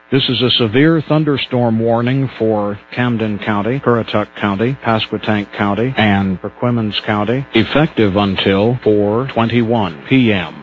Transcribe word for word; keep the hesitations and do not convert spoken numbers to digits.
This is a severe thunderstorm warning for Camden County, Currituck County, Pasquotank County, and Perquimans County, effective until four twenty-one p m